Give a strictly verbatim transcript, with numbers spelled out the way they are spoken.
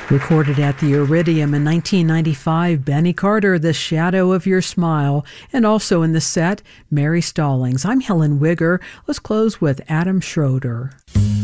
Recorded at the Iridium in nineteen ninety-five, Benny Carter, The Shadow of Your Smile, and also in the set, Mary Stallings. I'm Helen Wigger. Let's close with Adam Schroeder.